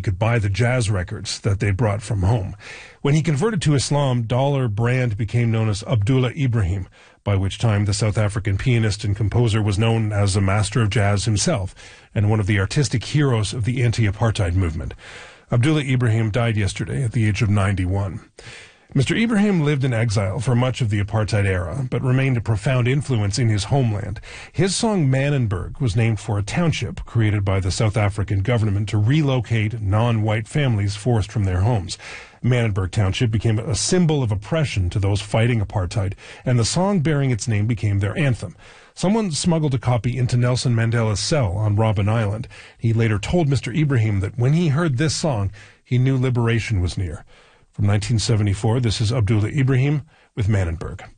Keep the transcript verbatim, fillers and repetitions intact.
could buy the jazz records that they brought from home. When he converted to Islam, Dollar Brand became known as Abdullah Ibrahim, by which time the South African pianist and composer was known as a master of jazz himself and one of the artistic heroes of the anti-apartheid movement. Abdullah Ibrahim died yesterday at the age of ninety-one. Mister Ibrahim lived in exile for much of the apartheid era, but remained a profound influence in his homeland. His song Manenberg was named for a township created by the South African government to relocate non-white families forced from their homes. Manenberg Township became a symbol of oppression to those fighting apartheid, and the song bearing its name became their anthem. Someone smuggled a copy into Nelson Mandela's cell on Robben Island. He later told Mister Ibrahim that when he heard this song, he knew liberation was near. From nineteen seventy-four, this is Abdullah Ibrahim with Manenberg.